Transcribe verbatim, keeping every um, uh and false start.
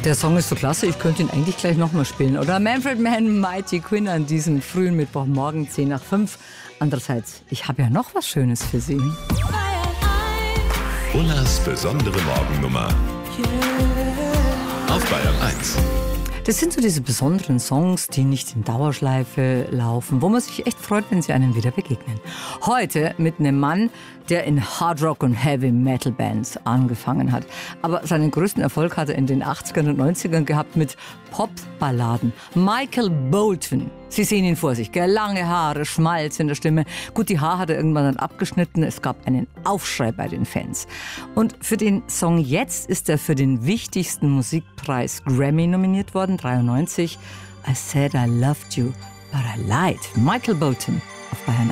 Der Song ist so klasse, ich könnte ihn eigentlich gleich nochmal spielen. Oder Manfred Mann, Mighty Quinn an diesem frühen Mittwochmorgen, zehn nach fünf. Andererseits, ich habe ja noch was Schönes für Sie. Ullas besondere Morgennummer. Auf Bayern eins. Das sind so diese besonderen Songs, die nicht in Dauerschleife laufen, wo man sich echt freut, wenn sie einem wieder begegnen. Heute mit einem Mann, der in Hardrock- und Heavy-Metal-Bands angefangen hat. Aber seinen größten Erfolg hat er in den achtzigern und neunzigern gehabt mit Pop-Balladen. Michael Bolton. Sie sehen ihn vor sich, gell? Lange Haare, Schmalz in der Stimme. Gut, die Haare hat er irgendwann dann abgeschnitten. Es gab einen Aufschrei bei den Fans. Und für den Song Jetzt ist er für den wichtigsten Musikpreis Grammy nominiert worden, dreiundneunzig. I said I loved you, but I lied. Michael Bolton auf Bayern